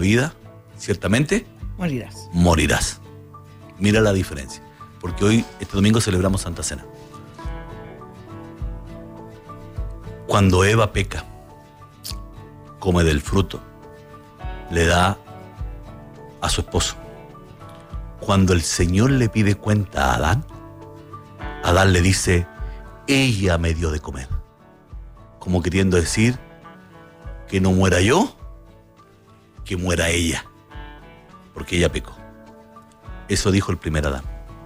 vida, ciertamente morirás. Mira la diferencia. Porque hoy, este domingo, celebramos Santa Cena. Cuando Eva peca, come del fruto, le da a su esposo. Cuando el Señor le pide cuenta a Adán, Adán le dice, ella me dio de comer. Como queriendo decir, que no muera yo, que muera ella, porque ella pecó. Eso dijo el primer Adán.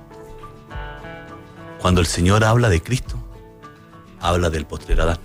Cuando el Señor habla de Cristo, habla del postrer Adán.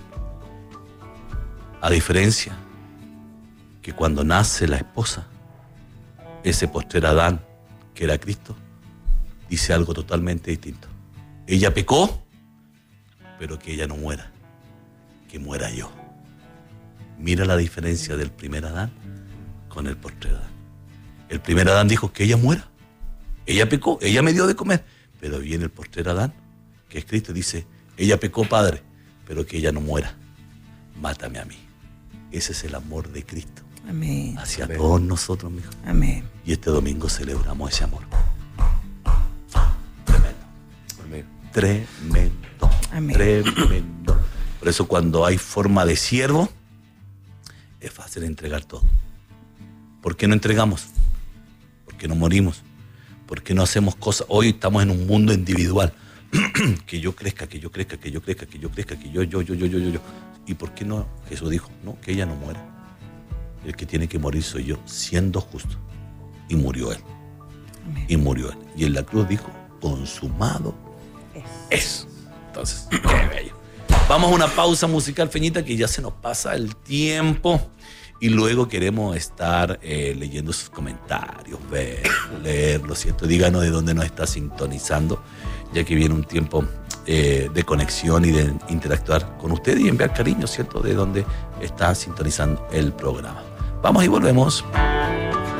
A diferencia que cuando nace la esposa, ese postrer Adán, que era Cristo, dice algo totalmente distinto. Ella pecó, pero que ella no muera, que muera yo. Mira la diferencia del primer Adán con el postrer Adán. El primer Adán dijo que ella muera. Ella pecó, ella me dio de comer. Pero viene el postrer Adán, que es Cristo, y dice, ella pecó, Padre, pero que ella no muera. Mátame a mí. Ese es el amor de Cristo. Amén. Hacia todos nosotros, mijo. Amén. Y este domingo celebramos ese amor. Tremendo. Amén. Tremendo. Amén. Tremendo. Por eso cuando hay forma de siervo, es fácil entregar todo. ¿Por qué no entregamos? ¿Por qué no morimos? ¿Por qué no hacemos cosas? Hoy estamos en un mundo individual. Que yo crezca, que yo crezca, que yo crezca, que yo crezca, que yo. ¿Y por qué no? Jesús dijo, no, que ella no muera. El que tiene que morir soy yo, siendo justo. Y murió él. Amén. Y murió él. Y en la cruz dijo, consumado es. Entonces, qué bello. Vamos a una pausa musical, Feñita, que ya se nos pasa el tiempo. Y luego queremos estar leyendo sus comentarios, leerlos, ¿cierto? Díganos de dónde nos está sintonizando, ya que viene un tiempo de conexión y de interactuar con usted y enviar cariño, ¿cierto? De dónde está sintonizando el programa. Vamos y volvemos.